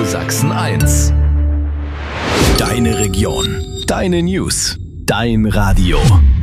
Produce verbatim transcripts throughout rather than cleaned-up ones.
Sachsen eins. Deine Region, deine News, dein Radio.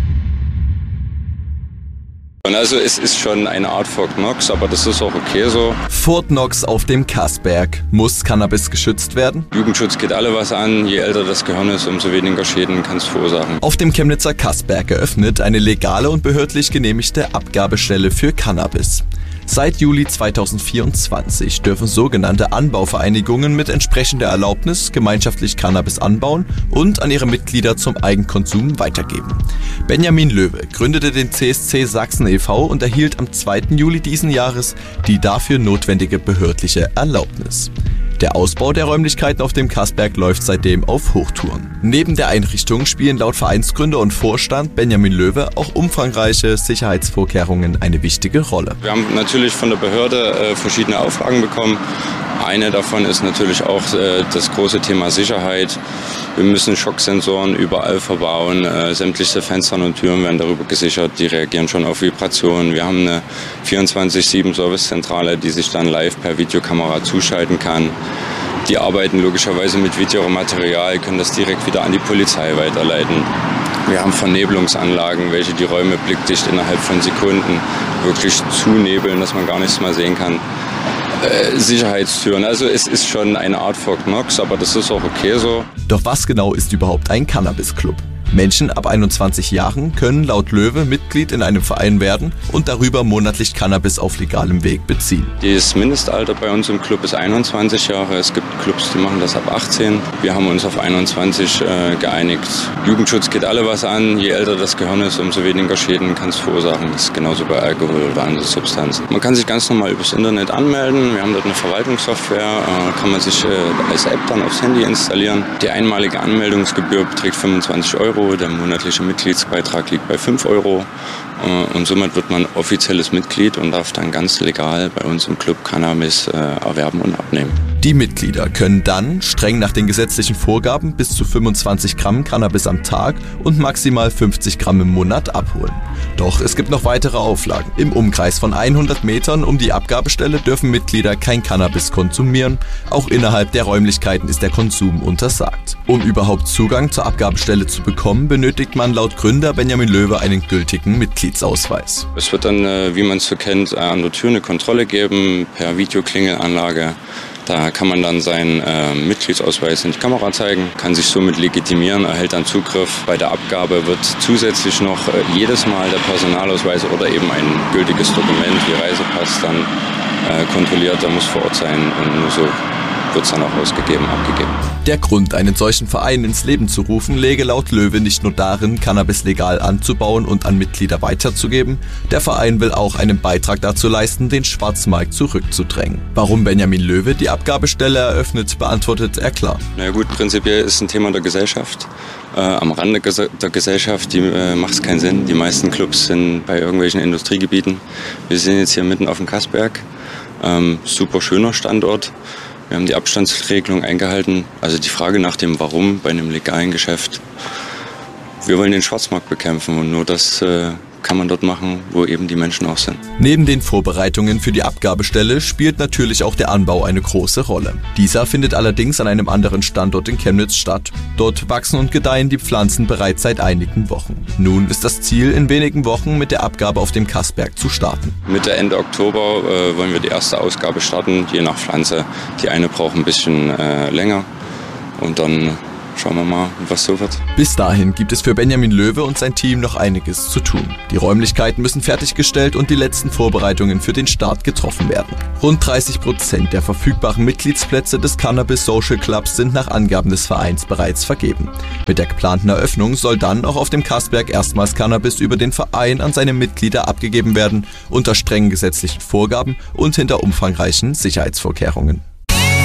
Also es ist schon eine Art Fort Knox, aber das ist auch okay so. Fort Knox auf dem Kassberg. Muss Cannabis geschützt werden? Jugendschutz geht alle was an. Je älter das Gehirn ist, umso weniger Schäden kann es verursachen. Auf dem Chemnitzer Kassberg eröffnet eine legale und behördlich genehmigte Abgabestelle für Cannabis. Seit Juli zweitausendvierundzwanzig dürfen sogenannte Anbauvereinigungen mit entsprechender Erlaubnis gemeinschaftlich Cannabis anbauen und an ihre Mitglieder zum Eigenkonsum weitergeben. Benjamin Löwe gründete den C S C Sachsen e V und erhielt am zweiten Juli diesen Jahres die dafür notwendige behördliche Erlaubnis. Der Ausbau der Räumlichkeiten auf dem Kassberg läuft seitdem auf Hochtouren. Neben der Einrichtung spielen laut Vereinsgründer und Vorstand Benjamin Löwe auch umfangreiche Sicherheitsvorkehrungen eine wichtige Rolle. Wir haben natürlich von der Behörde äh, verschiedene Auflagen bekommen. Eine davon ist natürlich auch äh, das große Thema Sicherheit. Wir müssen Schocksensoren überall verbauen. Äh, sämtliche Fenster und Türen werden darüber gesichert. Die reagieren schon auf Vibrationen. Wir haben eine vierundzwanzig sieben Servicezentrale, die sich dann live per Videokamera zuschalten kann. Die arbeiten logischerweise mit Videomaterial, können das direkt wieder an die Polizei weiterleiten. Wir haben Vernebelungsanlagen, welche die Räume blickdicht innerhalb von Sekunden wirklich zunebeln, dass man gar nichts mehr sehen kann. Äh, Sicherheitstüren, also es ist schon eine Art Fort Knox, aber das ist auch okay so. Doch was genau ist überhaupt ein Cannabis-Club? Menschen ab einundzwanzig Jahren können laut Löwe Mitglied in einem Verein werden und darüber monatlich Cannabis auf legalem Weg beziehen. Das Mindestalter bei uns im Club ist einundzwanzig Jahre. Es gibt Clubs, die machen das ab achtzehn. Wir haben uns auf einundzwanzig äh, geeinigt. Jugendschutz geht alle was an. Je älter das Gehirn ist, umso weniger Schäden kann es verursachen. Das ist genauso bei Alkohol oder anderen Substanzen. Man kann sich ganz normal übers Internet anmelden. Wir haben dort eine Verwaltungssoftware. Äh, kann man sich äh, als App dann aufs Handy installieren. Die einmalige Anmeldungsgebühr beträgt fünfundzwanzig Euro. Der monatliche Mitgliedsbeitrag liegt bei fünf Euro und somit wird man offizielles Mitglied und darf dann ganz legal bei uns im Club Cannabis erwerben und abnehmen. Die Mitglieder können dann, streng nach den gesetzlichen Vorgaben, bis zu fünfundzwanzig Gramm Cannabis am Tag und maximal fünfzig Gramm im Monat abholen. Doch es gibt noch weitere Auflagen. Im Umkreis von hundert Metern um die Abgabestelle dürfen Mitglieder kein Cannabis konsumieren. Auch innerhalb der Räumlichkeiten ist der Konsum untersagt. Um überhaupt Zugang zur Abgabestelle zu bekommen, benötigt man laut Gründer Benjamin Löwe einen gültigen Mitgliedsausweis. Es wird dann, wie man es so kennt, an der Tür eine Kontrolle geben per Videoklingelanlage. Da kann man dann seinen äh, Mitgliedsausweis in die Kamera zeigen, kann sich somit legitimieren, erhält dann Zugriff. Bei der Abgabe wird zusätzlich noch äh, jedes Mal der Personalausweis oder eben ein gültiges Dokument wie Reisepass dann äh, kontrolliert. Der muss vor Ort sein und nur so wird es dann auch ausgegeben, abgegeben. Der Grund, einen solchen Verein ins Leben zu rufen, läge laut Löwe nicht nur darin, Cannabis legal anzubauen und an Mitglieder weiterzugeben. Der Verein will auch einen Beitrag dazu leisten, den Schwarzmarkt zurückzudrängen. Warum Benjamin Löwe die Abgabestelle eröffnet, beantwortet er klar. Na gut, prinzipiell ist es ein Thema der Gesellschaft. Äh, am Rande der Gesellschaft äh, macht es keinen Sinn. Die meisten Clubs sind bei irgendwelchen Industriegebieten. Wir sind jetzt hier mitten auf dem Kassberg. Ähm, super schöner Standort. Wir haben die Abstandsregelung eingehalten. Also die Frage nach dem Warum bei einem legalen Geschäft. Wir wollen den Schwarzmarkt bekämpfen und nur das äh, kann man dort machen, wo eben die Menschen auch sind. Neben den Vorbereitungen für die Abgabestelle spielt natürlich auch der Anbau eine große Rolle. Dieser findet allerdings an einem anderen Standort in Chemnitz statt. Dort wachsen und gedeihen die Pflanzen bereits seit einigen Wochen. Nun ist das Ziel, in wenigen Wochen mit der Abgabe auf dem Kassberg zu starten. Mitte, Ende Oktober äh, wollen wir die erste Ausgabe starten, je nach Pflanze. Die eine braucht ein bisschen äh, länger und dann schauen wir mal, was so wird. Bis dahin gibt es für Benjamin Löwe und sein Team noch einiges zu tun. Die Räumlichkeiten müssen fertiggestellt und die letzten Vorbereitungen für den Start getroffen werden. Rund dreißig Prozent der verfügbaren Mitgliedsplätze des Cannabis Social Clubs sind nach Angaben des Vereins bereits vergeben. Mit der geplanten Eröffnung soll dann auch auf dem Kassberg erstmals Cannabis über den Verein an seine Mitglieder abgegeben werden, unter strengen gesetzlichen Vorgaben und hinter umfangreichen Sicherheitsvorkehrungen.